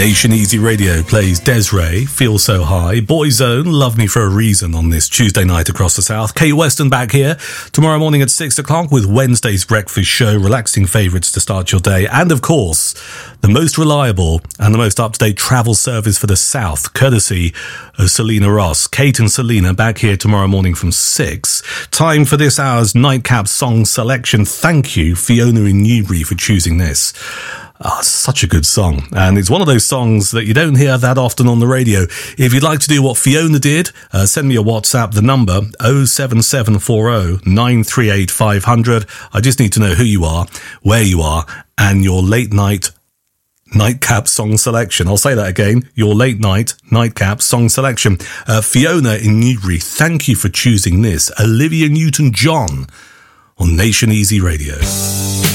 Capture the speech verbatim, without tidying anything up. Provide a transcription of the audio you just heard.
Nation Easy Radio plays Des'ree, Feel So High, Boyzone, Love Me For A Reason on this Tuesday night across the South. Kate Weston back here tomorrow morning at six o'clock with Wednesday's breakfast show, relaxing favourites to start your day, and of course, the most reliable and the most up-to-date travel service for the South, courtesy of Selena Ross. Kate and Selena back here tomorrow morning from six. Time for this hour's nightcap song selection. Thank you, Fiona in Newbury, for choosing this. Oh, such a good song. And it's one of those songs that you don't hear that often on the radio. If you'd like to do what Fiona did, uh, send me a WhatsApp, the number oh seven seven four oh nine three eight five hundred. I just need to know who you are, where you are, and your late night nightcap song selection. I'll say that again. Your late night nightcap song selection. Uh, Fiona in Newbury, thank you for choosing this. Olivia Newton-John on Nation Easy Radio.